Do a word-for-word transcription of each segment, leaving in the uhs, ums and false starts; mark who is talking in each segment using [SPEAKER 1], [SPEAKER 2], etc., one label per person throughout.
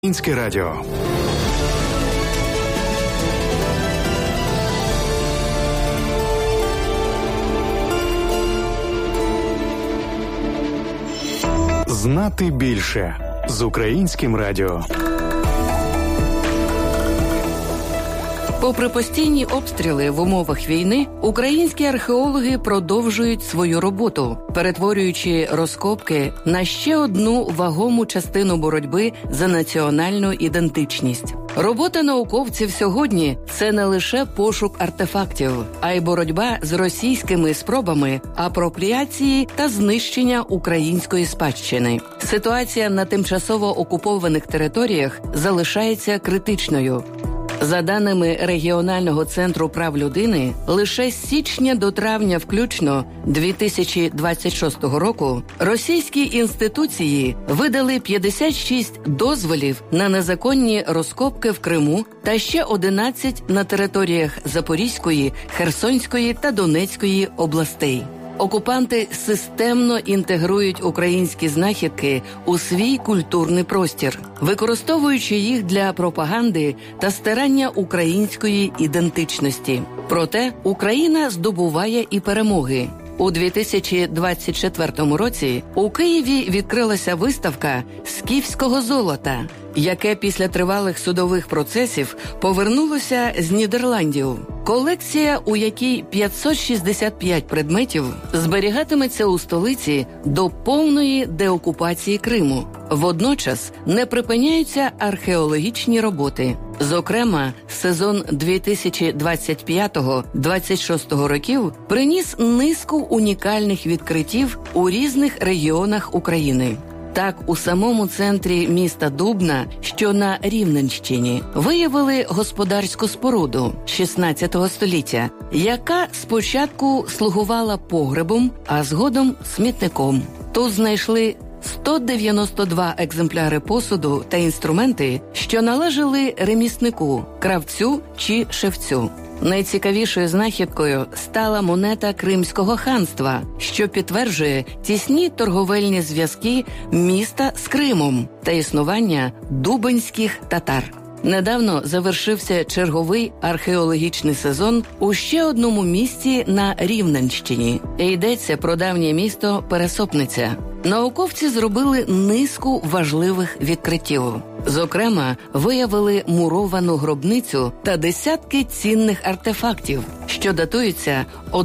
[SPEAKER 1] Українське радіо. Знати більше з Українським радіо.
[SPEAKER 2] Попри постійні обстріли в умовах війни, українські археологи продовжують свою роботу, перетворюючи розкопки на ще одну вагому частину боротьби за національну ідентичність. Робота науковців сьогодні – це не лише пошук артефактів, а й боротьба з російськими спробами апропріації та знищення української спадщини. Ситуація на тимчасово окупованих територіях залишається критичною. За даними Регіонального центру прав людини, лише з січня до травня включно дві тисячі двадцять шостого року російські інституції видали п'ятдесят шість дозволів на незаконні розкопки в Криму та ще одинадцять на територіях Запорізької, Херсонської та Донецької областей. Окупанти системно інтегрують українські знахідки у свій культурний простір, використовуючи їх для пропаганди та стирання української ідентичності. Проте Україна здобуває і перемоги. У дві тисячі двадцять четвертому році у Києві відкрилася виставка «Скіфського золота», яке після тривалих судових процесів повернулося з Нідерландів. Колекція, у якій п'ятсот шістдесят п'ять предметів, зберігатиметься у столиці до повної деокупації Криму. Водночас не припиняються археологічні роботи. Зокрема, сезон дві тисячі двадцять п'ятого - двадцять шостого років приніс низку унікальних відкриттів у різних регіонах України. Так, у самому центрі міста Дубна, що на Рівненщині, виявили господарську споруду шістнадцятого століття, яка спочатку слугувала погребом, а згодом смітником. Тут знайшли сто дев'яносто два екземпляри посуду та інструменти, що належали реміснику, кравцю чи шевцю. Найцікавішою знахідкою стала монета Кримського ханства, що підтверджує тісні торговельні зв'язки міста з Кримом та існування дубенських татар. Недавно завершився черговий археологічний сезон у ще одному місті на Рівненщині. Йдеться про давнє місто Пересопниця. Науковці зробили низку важливих відкриттів. Зокрема, виявили муровану гробницю та десятки цінних артефактів, що датуються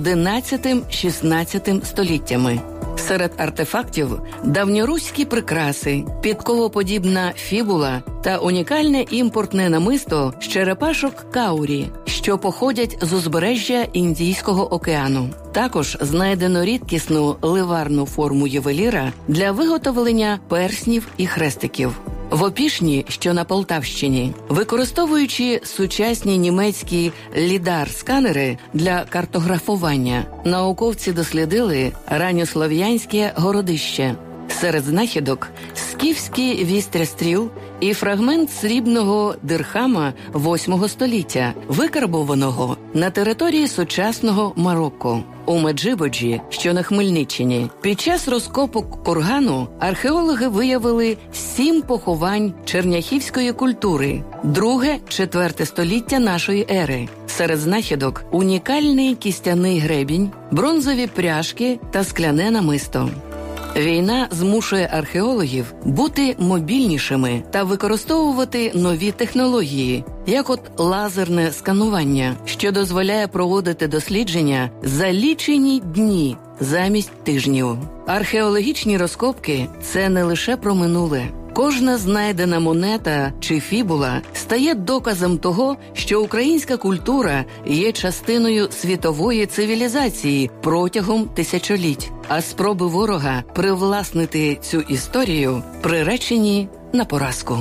[SPEAKER 2] одинадцятим-шістнадцятим століттями. Серед артефактів – давньоруські прикраси, підковоподібна фібула та унікальне імпортне намисто з черепашок каурі, що походять з узбережжя Індійського океану. Також знайдено рідкісну ливарну форму ювеліра для виготовлення перснів і хрестиків. В Опішні, що на Полтавщині, використовуючи сучасні німецькі лідар-сканери для картографування, науковці дослідили ранньослов'янське городище. Серед знахідок – скіфський вістря-стріл і фрагмент срібного дирхама восьмого століття, викарбованого на території сучасного Марокко. У Меджибоджі, що на Хмельниччині, під час розкопок кургану археологи виявили сім поховань черняхівської культури, друге-четверте століття нашої ери. Серед знахідок – унікальний кістяний гребінь, бронзові пряжки та скляне намисто. Війна змушує археологів бути мобільнішими та використовувати нові технології, як от лазерне сканування, що дозволяє проводити дослідження за лічені дні замість тижнів. Археологічні розкопки – це не лише про минуле. Кожна знайдена монета чи фібула стає доказом того, що українська культура є частиною світової цивілізації протягом тисячоліть, а спроби ворога привласнити цю історію приречені на поразку.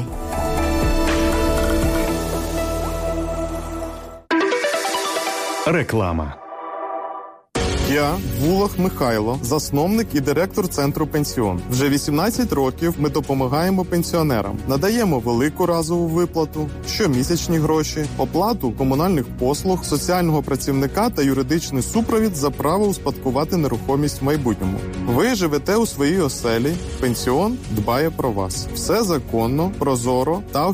[SPEAKER 1] Реклама.
[SPEAKER 3] Я Вулах Михайло, засновник і директор центру «Пенсіон». Вже вісімнадцять років ми допомагаємо пенсіонерам. Надаємо велику разову виплату, щомісячні гроші, оплату комунальних послуг, соціального працівника та юридичний супровід за право успадкувати нерухомість в майбутньому. Ви живете у своїй оселі, «Пенсіон» дбає про вас. Все законно, прозоро та